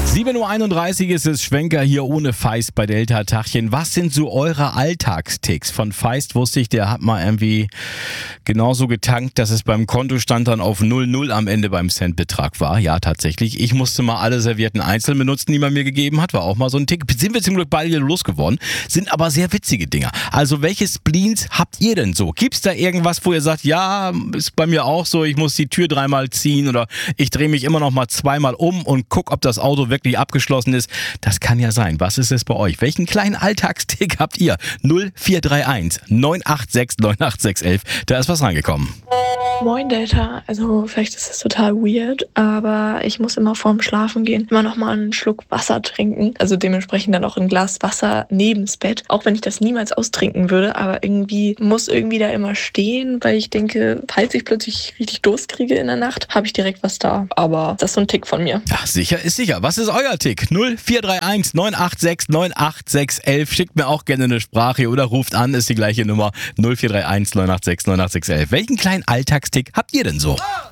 7:31 Uhr ist es, Schwenker hier ohne Feist bei Delta Tachchen. Was sind so eure Alltagsticks? Von Feist wusste ich, der hat mal irgendwie genauso getankt, dass es beim Kontostand dann auf 0,0 am Ende beim Centbetrag war. Ja, tatsächlich. Ich musste mal alle Servietten einzeln benutzen, die man mir gegeben hat. War auch mal so ein Tick. Sind wir zum Glück beide wieder losgeworden. Sind aber sehr witzige Dinger. Also welche Spleens habt ihr denn so? Gibt's da irgendwas, wo ihr sagt, ja, ist bei mir auch so, ich muss die Tür dreimal ziehen oder ich drehe mich immer noch mal zweimal um und guck, ob das Auto wirklich abgeschlossen ist? Das kann ja sein. Was ist es bei euch? Welchen kleinen Alltagstick habt ihr? 0431 986 98611. Da ist was reingekommen. Moin Delta, also vielleicht ist das total weird, aber ich muss immer vorm Schlafen gehen immer noch mal einen Schluck Wasser trinken. Also dementsprechend dann auch ein Glas Wasser neben's Bett. Auch wenn ich das niemals austrinken würde, aber irgendwie muss irgendwie da immer stehen, weil ich denke, falls ich plötzlich richtig Durst kriege in der Nacht, habe ich direkt was da. Aber das ist so ein Tick von mir. Ja, sicher ist sicher. Was ist euer Tick? 0431 986 98611. Schickt mir auch gerne eine Sprache oder ruft an, ist die gleiche Nummer. 0431 986 98611. Welchen kleinen Alltagstick habt ihr denn so?